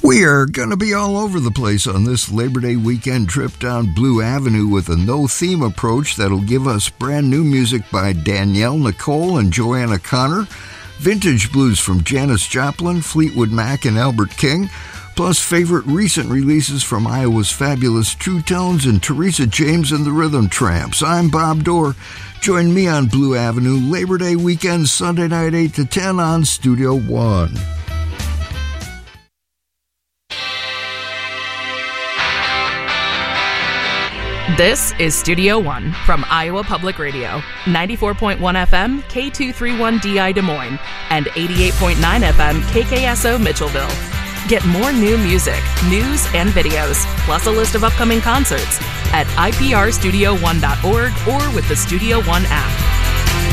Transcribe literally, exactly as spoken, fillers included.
We are going to be all over the place on this Labor Day weekend trip down Blue Avenue with a no-theme approach that'll give us brand new music by Danielle Nicole and Joanna Connor, vintage blues from Janis Joplin, Fleetwood Mac, and Albert King, plus favorite recent releases from Iowa's fabulous True Tones and Teresa James and the Rhythm Tramps. I'm Bob Dorr. Join me on Blue Avenue Labor Day weekend, Sunday night eight to ten on Studio One. This is Studio One from Iowa Public Radio, ninety-four point one F M, K two thirty-one D I Des Moines, and eighty-eight point nine F M, K K S O Mitchellville. Get more new music, news, and videos, plus a list of upcoming concerts at I P R studio one dot org or with the Studio One app.